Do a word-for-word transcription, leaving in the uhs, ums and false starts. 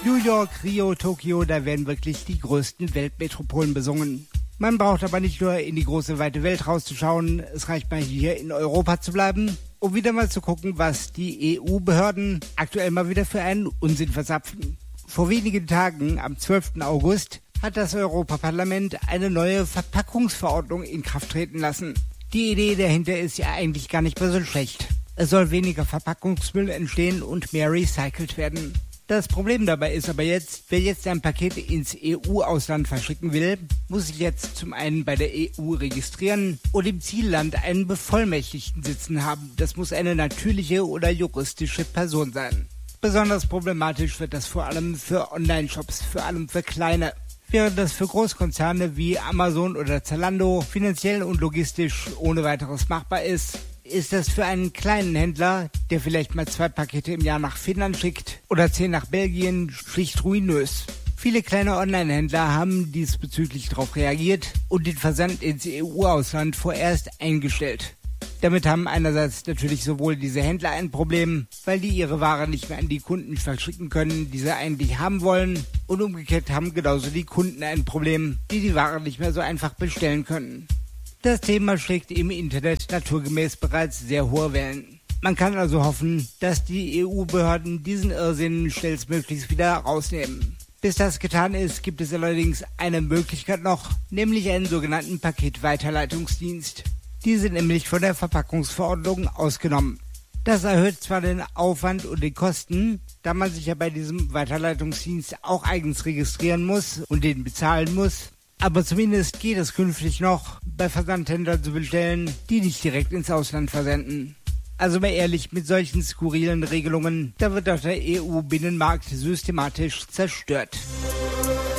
New York, Rio, Tokio, da werden wirklich die größten Weltmetropolen besungen. Man braucht aber nicht nur in die große weite Welt rauszuschauen, es reicht mal hier in Europa zu bleiben, um wieder mal zu gucken, was die E U-Behörden aktuell mal wieder für einen Unsinn verzapfen. Vor wenigen Tagen, am zwölften August, hat das Europaparlament eine neue Verpackungsverordnung in Kraft treten lassen. Die Idee dahinter ist ja eigentlich gar nicht mehr so schlecht. Es soll weniger Verpackungsmüll entstehen und mehr recycelt werden. Das Problem dabei ist aber jetzt, wer jetzt ein Paket ins E U-Ausland verschicken will, muss sich jetzt zum einen bei der E U registrieren und im Zielland einen Bevollmächtigten sitzen haben. Das muss eine natürliche oder juristische Person sein. Besonders problematisch wird das vor allem für Online-Shops, vor allem für kleine. Während das für Großkonzerne wie Amazon oder Zalando finanziell und logistisch ohne weiteres machbar ist, ist das für einen kleinen Händler, der vielleicht mal zwei Pakete im Jahr nach Finnland schickt oder zehn nach Belgien, schlicht ruinös. Viele kleine Online-Händler haben diesbezüglich darauf reagiert und den Versand ins E U-Ausland vorerst eingestellt. Damit haben einerseits natürlich sowohl diese Händler ein Problem, weil die ihre Ware nicht mehr an die Kunden verschicken können, die sie eigentlich haben wollen, und umgekehrt haben genauso die Kunden ein Problem, die die Ware nicht mehr so einfach bestellen können. Das Thema schlägt im Internet naturgemäß bereits sehr hohe Wellen. Man kann also hoffen, dass die E U-Behörden diesen Irrsinn schnellstmöglichst wieder rausnehmen. Bis das getan ist, gibt es allerdings eine Möglichkeit noch, nämlich einen sogenannten Paketweiterleitungsdienst. Die sind nämlich von der Verpackungsverordnung ausgenommen. Das erhöht zwar den Aufwand und die Kosten, da man sich ja bei diesem Weiterleitungsdienst auch eigens registrieren muss und den bezahlen muss, aber zumindest geht es künftig noch, bei Versandhändlern zu bestellen, die nicht direkt ins Ausland versenden. Also mal ehrlich, mit solchen skurrilen Regelungen, da wird doch der E U-Binnenmarkt systematisch zerstört.